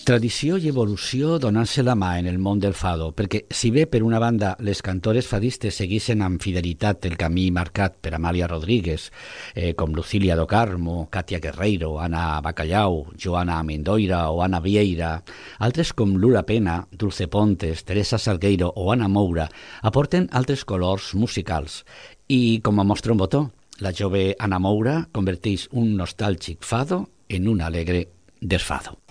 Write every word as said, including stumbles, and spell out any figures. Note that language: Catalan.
Tradició i evolució donant-se la mà en el món del fado, perquè si bé per una banda les cantores fadistes seguissin amb fidelitat el camí marcat per Amàlia Rodríguez, eh, com Lucília do Carmo, Katia Guerreiro, Ana Bacallau, Joana Amendoira o Ana Vieira, altres com Lula Pena, Dulce Pontes, Teresa Salgueiro o Ana Moura aporten altres colors musicals i, com a mostra un botó, la jove Ana Moura converteix un nostàlgic fado en un alegre desfado.